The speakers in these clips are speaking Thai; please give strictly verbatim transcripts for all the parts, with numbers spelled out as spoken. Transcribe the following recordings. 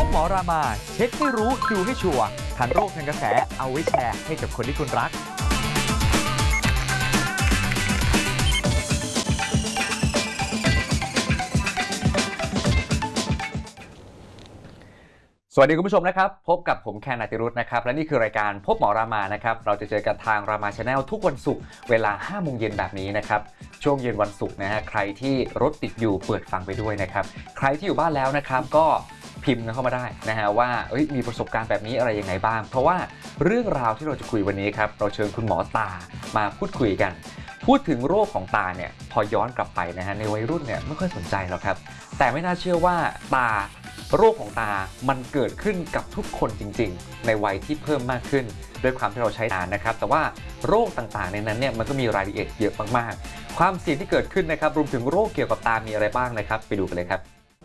หมอรามาเช็คให้รู้ดูให้ชัวร์ทันโรคทันกระแสเอาไว้แชร์ให้กับคนที่คุณรักสวัสดีคุณผู้ชมนะครับพบกับผมแคนนาติรุตนะครับและนี่คือรายการพบหมอรามานะครับเราจะเจอกันทางรามาชาแนลทุกวันศุกร์เวลาห้าโมงเย็นแบบนี้นะครับช่วงเย็นวันศุกร์นะฮะใครที่รถติดอยู่เปิดฟังไปด้วยนะครับใครที่อยู่บ้านแล้วนะครับก็พิมพ์กันเข้ามาได้นะฮะว่าเอ้ยมีประสบการณ์แบบนี้อะไรยังไงบ้างเพราะว่าเรื่องราวที่เราจะคุยวันนี้ครับเราเชิญคุณหมอตามาพูดคุยกันพูดถึงโรคของตาเนี่ยพอย้อนกลับไปนะฮะในวัยรุ่นเนี่ยไม่ค่อยสนใจหรอกครับแต่ไม่น่าเชื่อว่าตาโรคของตามันเกิดขึ้นกับทุกคนจริงๆในวัยที่เพิ่มมากขึ้นด้วยความที่เราใช้นานนะครับแต่ว่าโรคต่างๆในนั้นเนี่ยมันก็มีรายละเอียดเยอะมากๆความเสี่ยงที่เกิดขึ้นนะครับรวมถึงโรคเกี่ยวกับตามีอะไรบ้างนะครับไปดูกันเลยครับ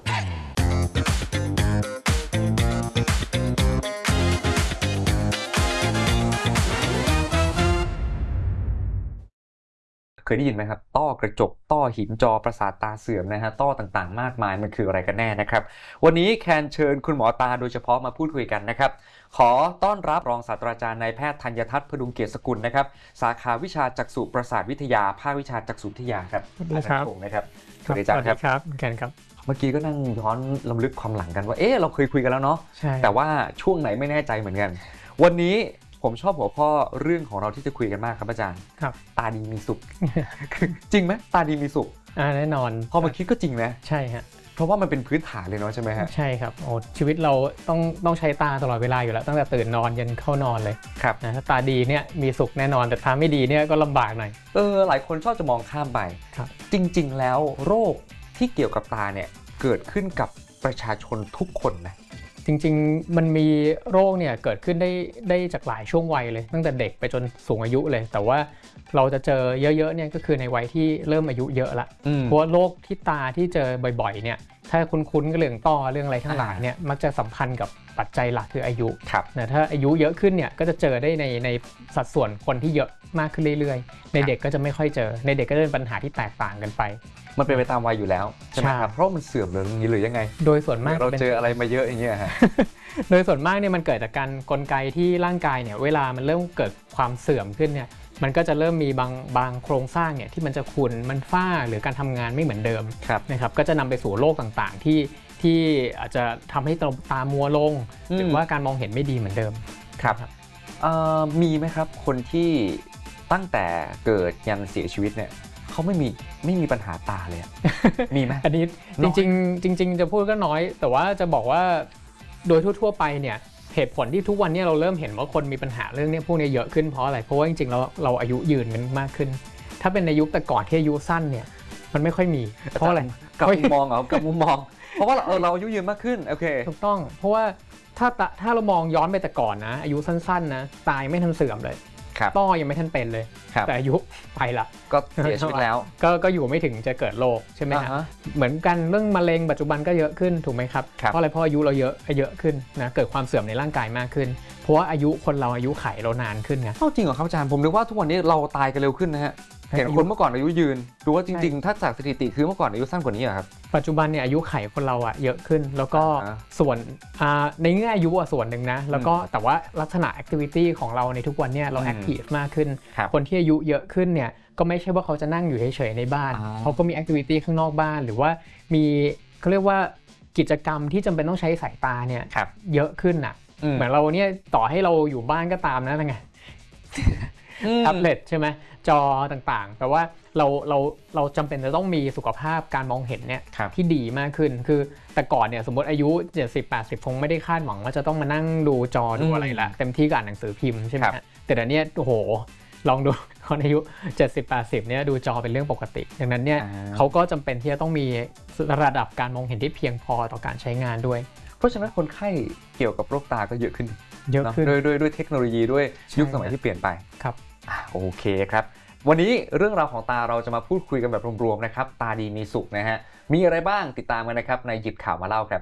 เคยได้ยินไหมครับต้อกระจกต้อหินจอประสาทตาเสื่อมนะฮะต้อต่างๆมากมายมันคืออะไรกันแน่นะครับวันนี้แคนเชิญคุณหมอตาโดยเฉพาะมาพูดคุยกันนะครับขอต้อนรับรองศาสตราจารย์นายแพทย์ธัญทัศน์พดุงเกียรติสกุลนะครับสาขาวิชาจักษุประสาทวิทยาภาควิชาจักษุวิทยาครับสวัสดีครับนะครับสวัสดีครับแคนครับเมื่อกี้ก็นั่งย้อนลำลึกความหลังกันว่าเอ๊ะเราเคยคุยกันแล้วเนาะแต่ว่าช่วงไหนไม่แน่ใจเหมือนกันวันนี้ผมชอบหัวข้อเรื่องของเราที่จะคุยกันมากครับอาจารย์ครับตาดีมีสุข จริงไหมตาดีมีสุขอ่าแน่นอนพอมาคิดก็จริงนะใช่ฮะเพราะว่ามันเป็นพื้นฐานเลยเนาะใช่ไหมฮะใช่ครับโอ้ชีวิตเราต้องต้องใช้ตาตลอดเวลาอยู่แล้วตั้งแต่ตื่นนอนยันเข้านอนเลยครับนะถ้าตาดีเนี่ยมีสุขแน่นอนแต่ตาไม่ดีเนี่ยก็ลำบากหน่อยเออหลายคนชอบจะมองข้ามไปครับจริงๆแล้วโรคที่เกี่ยวกับตาเนี่ยเกิดขึ้นกับประชาชนทุกคนนะจริงๆมันมีโรคเนี่ยเกิดขึ้นได้ได้จากหลายช่วงวัยเลยตั้งแต่เด็กไปจนสูงอายุเลยแต่ว่าเราจะเจอเยอะๆเนี่ยก็คือในวัยที่เริ่มอายุเยอะละเพราะว่าโรคที่ตาที่เจอบ่อยๆเนี่ยถ้าคุ้นๆก็เรื่องต้อเรื่องอะไรทั้งหลายเนี่ยมักจะสัมพันธ์กับปัจจัยหลักคืออายุนะถ้าอายุเยอะขึ้นเนี่ยก็จะเจอได้ในในสัดส่วนคนที่เยอะมากขึ้นเรื่อยๆในเด็กก็จะไม่ค่อยเจอในเด็กก็จะเป็นปัญหาที่แตกต่างกันไปมันเป็นไปตามวัยอยู่แล้วใช่ไหมครับเพราะมันเสื่อมหรืออย่างนี้หรือยังไงโดยส่วนมากเราเจออะไรมาเยอะอย่างเงี้ยฮะโดยส่วนมากเนี่ยมันเกิดจากการกลไกที่ร่างกายเนี่ยเวลามันเริ่มเกิดความเสื่อมขึ้นเนี่ยมันก็จะเริ่มมีบางบางโครงสร้างเนี่ยที่มันจะขุ่นมันฝ้าหรือการทำงานไม่เหมือนเดิมนะครับก็จะนำไปสู่โรคต่างๆที่ที่อาจจะทำให้ตามัวลงหรือว่าการมองเห็นไม่ดีเหมือนเดิมครับมีไหมครับคนที่ตั้งแต่เกิดยันเสียชีวิตเนี่ยเขาไม่มีไม่มีปัญหาตาเลยมีไหมอันนี้จริงๆจริงๆจะพูดก็น้อยแต่ว่าจะบอกว่าโดยทั่วๆไปเนี่ยเหตุผลที่ทุกวันนี้เราเริ่มเห็นว่าคนมีปัญหาเรื่องนี้พวกนี้เยอะขึ้นเพราะอะไรเพราะว่าจริงๆเราเราอายุยืนกันมากขึ้นถ้าเป็นในยุคแต่ก่อนที่อายุสั้นเนี่ยมันไม่ค่อยมีเพราะอะไรกับมุมมองเหรอกับมุมมองเพราะว่าเออเราอายุยืนมากขึ้นโอเคถูกต้องเพราะว่าถ้าถ้าเรามองย้อนไปแต่ก่อนนะอายุสั้นๆนะตายไม่ทันเสื่อมเลยต้อยังไม่ทันเป็นเลยแต่อายุไปละก็เสียชีวิตแล้วก็ก็อยู่ไม่ถึงจะเกิดโรคใช่ไหมฮะเหมือนกันเรื่องมะเร็งปัจจุบันก็เยอะขึ้นถูกไหมครับเพราะอะไรเพราะอายุเราเยอะเยอะขึ้นนะเกิดความเสื่อมในร่างกายมากขึ้นเพราะว่าอายุคนเราอายุไขเรานานขึ้นไงจริงเหรอครับอาจารย์ผมนึกว่าทุกวันนี้เราตายกันเร็วขึ้นนะฮะเห็นคนเมื่อก่อนอายุยืนดูว่าจริงๆถ้าจากสถิติคือเมื่อก่อนอายุสั้นกว่านี้ครับปัจจุบันเนี่ยอายุไขคนเราอะเยอะขึ้นแล้วก็ส่วนในแง่อายุอะส่วนหนึ่งนะแล้วก็แต่ว่าลักษณะแอคทิวิตี้ของเราในทุกวันเนี่ยเราแอคทีฟมากขึ้นคนที่อายุเยอะขึ้นเนี่ยก็ไม่ใช่ว่าเขาจะนั่งอยู่เฉยๆในบ้านเขาก็มีแอคทิวิตี้ข้างนอกบ้านหรือว่ามีเขาเรียกว่ากิจกรรมที่จำเป็นต้องใช้สายตาเนี่ยเยอะขึ้นอะเหมือนเราเนี่ยต่อให้เราอยู่บ้านก็ตามนะไงแท็บเล็ตใช่ไหมจอต่างๆแต่ว่าเราเราเราจำเป็นจะต้องมีสุขภาพการมองเห็นเนี่ยที่ดีมากขึ้นคือแต่ก่อนเนี่ยสมมติอายุเจ็ดสิบ แปดสิบคงไม่ได้คาดหวังว่าจะต้องมานั่งดูจอดูอะไรละเต็มที่กับอ่านหนังสือพิมพ์ใช่ไหมแต่เดี๋ยวนี้โอ้โหลองดูคนอายุเจ็ดสิบ แปดสิบเนี่ยดูจอเป็นเรื่องปกติดังนั้นเนี่ยเขาก็จำเป็นที่จะต้องมีระดับการมองเห็นที่เพียงพอต่อการใช้งานด้วยเพราะฉะนั้นคนไข้เกี่ยวกับโรคตาก็เยอะขึ้นเยอะขึ้นด้วยด้วยด้วยเทคโนโลยีด้วยยุคสมัยที่เปลี่ยนไปครับโอเคครับวันนี้เรื่องราวของตาเราจะมาพูดคุยกันแบบรวมๆนะครับตาดีมีสุขนะฮะมีอะไรบ้างติดตามกันนะครับในหยิบข่าวมาเล่าครับ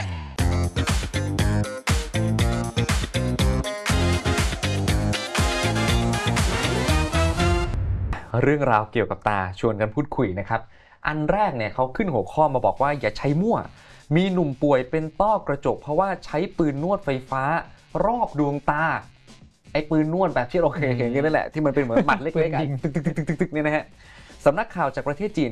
เรื่องราวเกี่ยวกับตาชวนกันพูดคุยนะครับอันแรกเนี่ยเขาขึ้นหัวข้อมาบอกว่าอย่าใช้มั่วมีหนุ่มป่วยเป็นต้อกระจกเพราะว่าใช้ปืนนวดไฟฟ้ารอบดวงตาไอ้ปืนนวดแบบที่เราเคยเห็นกันนั่นแหละที่มันเป็นเหมือนหมัดเล็กๆตึกๆๆๆๆเนี่ยนะฮะสำนักข่าวจากประเทศจีน